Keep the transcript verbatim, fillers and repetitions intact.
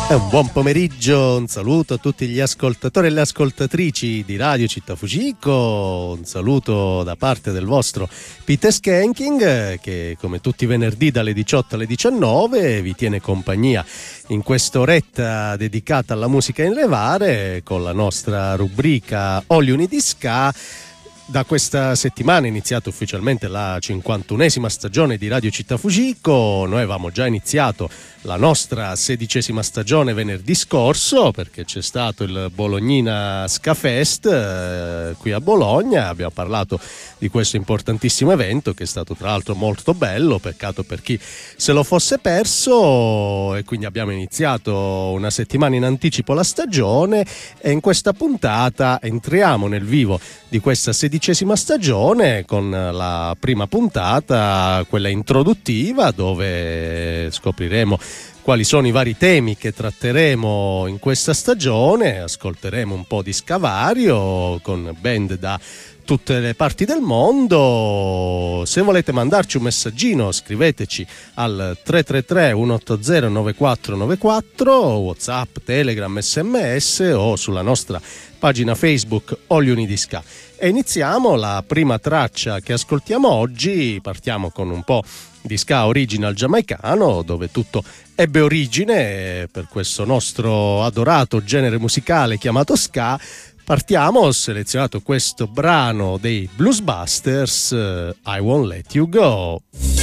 E un buon pomeriggio, un saluto a tutti gli ascoltatori e le ascoltatrici di Radio Città Fucico, un saluto da parte del vostro Peter Skanking che come tutti i venerdì dalle diciotto alle diciannove vi tiene compagnia in quest'oretta dedicata alla musica in levare con la nostra rubrica All You Need Is Ska. Da questa settimana è iniziata ufficialmente la cinquantunesima stagione di Radio Città Fucico. Noi avevamo già iniziato la nostra sedicesima stagione venerdì scorso perché c'è stato il Bolognina Ska Fest eh, qui a Bologna. Abbiamo parlato di questo importantissimo evento che è stato tra l'altro molto bello, peccato per chi se lo fosse perso, e quindi abbiamo iniziato una settimana in anticipo la stagione e in questa puntata entriamo nel vivo di questa sedicesima stagione con la prima puntata, quella introduttiva, dove scopriremo quali sono i vari temi che tratteremo in questa stagione. Ascolteremo un po' di Scavario con band da tutte le parti del mondo. Se volete mandarci un messaggino scriveteci al tre tre tre uno otto zero nove quattro nove quattro, WhatsApp, Telegram, sms o sulla nostra pagina Facebook All You Need Is Ska. E iniziamo la prima traccia che ascoltiamo oggi. Partiamo con un po' di ska original giamaicano, dove tutto ebbe origine per questo nostro adorato genere musicale chiamato ska. Partiamo, ho selezionato questo brano dei Bluesbusters, uh, I Won't Let You Go.